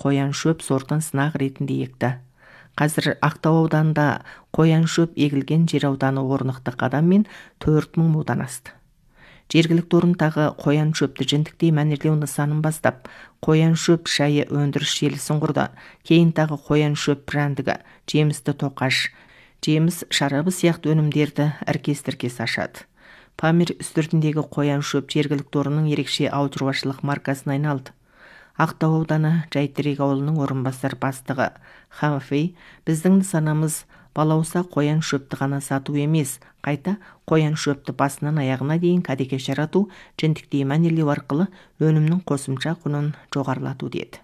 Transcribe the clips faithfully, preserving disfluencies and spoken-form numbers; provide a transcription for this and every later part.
қоян шөп сортын сынақ ретінде екті. Қазір Ақтау ауданында қоян шөп егілген жер ауданы орнықты қадаммен төрт мың мудан асты. Жергілікті орындағы қоян шөпті жентіктей мәнерлеу нысанын бастап, қоян шөп шайы өндіріс желісін құрды. Кейін тағы қоян шөп брендігі, жемісті тоқаш, жеміс шарабы сияқты өнімдерді іркес-тіркес ашады. Памир үстіртіндегі қоян шөп жергілікті орынның ерекше ауылшаруашылық маркасына айналды. Ақтау ауданы Жайтерек ауылының орынбасар бастығы Хамфей, біздің нысанамыз балауса қоян шөпті ғана сату емес, қайта қоян шөпті басынан аяғына дейін кәдеге жарату, жентіктей мәнерлеу арқылы өнімнің қосымша құнын жоғарылату деді.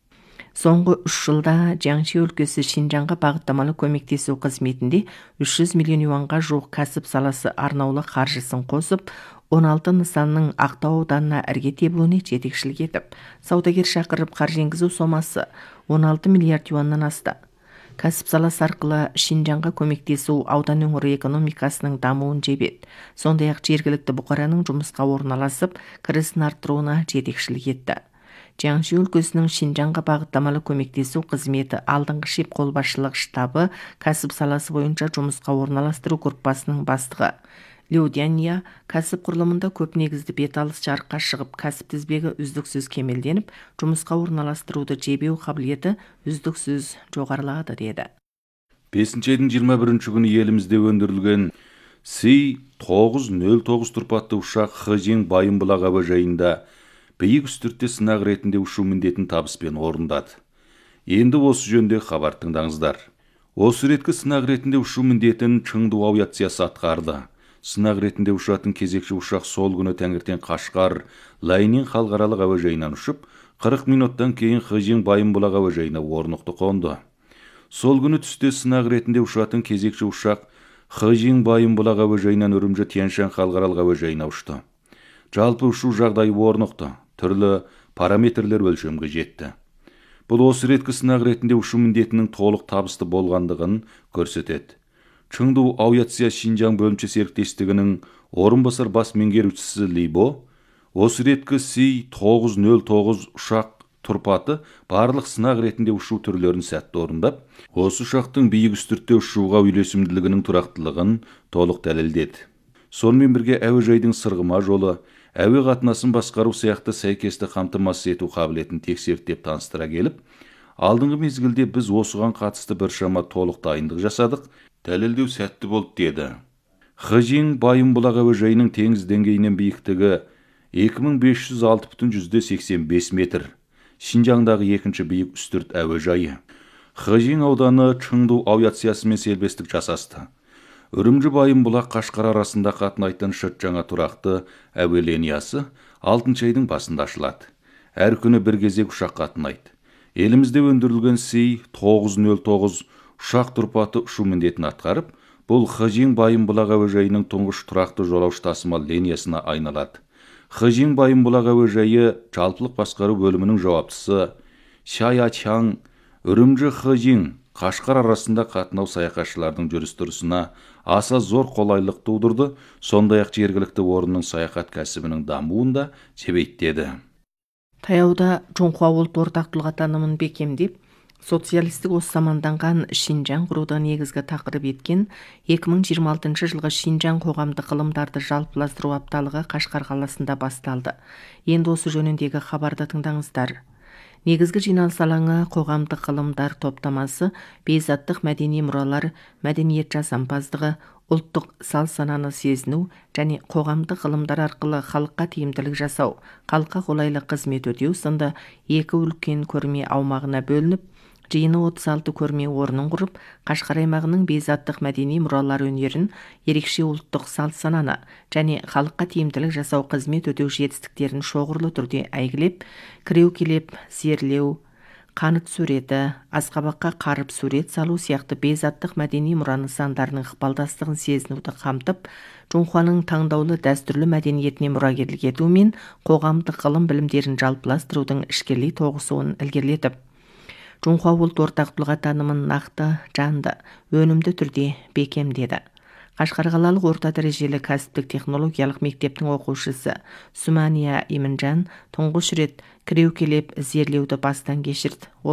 Соңғы үш жылда Jiangxi өлкесі Шинжанға бағыттамалы көмектесу қызметінде үш жүз миллион юанға жуық кәсіп саласы арнаулы қаржысын қосып, он алты нысанның Ақтау ауданына ірге тебуіне жетекшілік етіп, саудагер шақырып қаржы енгізу сомасы он алты миллиард юаннан асты. Кәсіп саласы арқылы Шинжанға көмектесу аудан өңірі экономикасының дамуын жебет. Сондай-ақ жергілікті бұқараның жұмысқа орналасып, кірісін арттыруына жетекшілік етті. Jiangxi өлкесінің Шинжанға бағыттамалы көмектесу қызметі алдыңғы шеп қолбасшылық штабы кәсіп саласы бойынша жұмысқа орналастыру группасының бастығы Лю Дянья кәсіп құрылымында көп негізді беталыс жарыққа шығып, кәсіп тізбегі үздіксіз кемелденіп, жұмысқа орналастыруды жебеу қабілеті үздіксіз жоғарылады деді. бесінші айдың жиырма бірінші күні елімізде өндірілген Си тоғыз нөл тоғыз тұрпатты ұшақ Хэжин Байымбұлақ әуежайында биік үстіртте сынақ ретінде ұшу міндетін табыспен орындады. Енді осы жөнде хабар тыңдаңыздар. Осы реткі сынақ ретінде ұшу міндетін Чыңду авиациясы атқарды. Сынақ ретінде ұшатын кезекші ұшақ сол күні таңертең Қашқар, Лайнин халықаралық әуежайынан ұшып, қырық минуттан кейін Хэжин Байымбұлақ әуежайына орнықты қонды. Сол күні түсте сынақ ретінде ұшатын кезекші ұшақ Хэжин Байымбұлақ әуежайынан Үрімжі Тянь-Шань халықаралық әуежайына ұшты. Жалпы ұшу жағдайы орнықты, түрлі параметрлер өлшемге жетті. Бұл осы реткі сынақ ретінде ұшу міндетінің толық табысты болғандығын көрсетеді. Чыңду авиация Шинжаң бөлімше серіктестігінің орынбасар бас меңгерушісі Ли Бо, осы реткі Си тоғыз нөл тоғыз ұшақ тұрпаты барлық сынақ ретінде ұшу түрлерін сәтті орындап, осы ұшақтың биік үстіртте ұшуға үйлесімділігінің тұрақтылығын толық дәлелдеді. Сонымен бірге әуежайдың сырғыма жолы, әуе қатынасын басқару сияқты сәйкесті қамтамасыз ету қабілетін тексерді деп таныстыра келіп, алдыңғы мезгілде біз осыған қатысты біршама толық дайындық жасадық, дәлелдеу сәтті болды деді. Хэжин Байымбұлақ әуежайының теңіз деңгейінен биіктігі екі мың бес жүз алты бүтін жүзден сексен бес метр. Шинжаңдағы екінші биік үстірт әуежайы. Хэжин ауданы Чыңду авиациясымен сербестік жасасты. Үрімжі Байымбұлақ Қашқар арасында қатынайтын шыт жаңа тұрақты әуе линиясы алтыншы айдың басында ашылады. Әр күні бір кезек ұшақ қатынайды. Елімізде өндірілген Си тоғыз нөл тоғыз ұшақ тұрпаты ұшу міндетін атқарып, бұл Хэжин Байымбұлақ әуежайының тұңғыш тұрақты жолаушы тасымал линиясына айналады. Хэжин Байымбұлақ әуежайы жалпылық басқару бөлімінің жауаптысы Шая-Чаң Үрімжі Хэжин Қашқар арасында қатынау саяхатшылардың жүріс-тұрысына аса зор қолайлық тудырды, сондай-ақ жергілікті орынның саяхат кәсібінің дамуында себептеді. Таяуда Чоңхуа ұлт ортақ тұлға танымын бекемдеп, социалистік осы заманданған Шинжаң құруды негізгі тақырып еткен екі мың жиырма алтыншы жылғы Шинжаң қоғамдық ғылымдарды жалпыластыру апталығы Қашқар қаласында басталды. Енді осы жөніндегі хабарды тыңдаңыздар. Негізгі жиналыс алаңы қоғамдық ғылымдар топтамасы, бейзаттық мәдени мұралар, мәдениет жасампаздығы, ұлттық сал-сананы сезіну және қоғамдық ғылымдар арқылы халыққа тиімділік жасау, халыққа қолайлы қызмет өтеу сынды екі үлкен көрме аумағына бөлініп, жиыны отыз алты көрме орнын құрып, Қашқар аймағының бейзаттық мәдени мұралар өнерін, ерекше ұлттық салт-сананы және халыққа тиімділік жасау қызмет өтеу жетістіктерін шоғырлы түрде әйгілеп, кіреу-келеп, зерлеу, қант суреті, асқабаққа қарып сурет салу сияқты бейзаттық мәдени мұра нысандарының ықпалдастығын сезінуді қамтып, Чоңхуаның таңдаулы дәстүрлі мәдениетіне мұрагерлік ету мен қоғамдық ғылым білімдерін жалпыластырудың ішкерлей тоғысуын ілгерілетіп, Чоңхуа ұлт ортақ тұлға танымын нақты, жанды, өнімді түрде бекемдеді. Қашқар қалалық орта дәрежелі кәсіптік технологиялық мектептің оқушысы Сумания Имінжан тұңғыш рет кіреу-келеп зерлеуді бастан кешірді.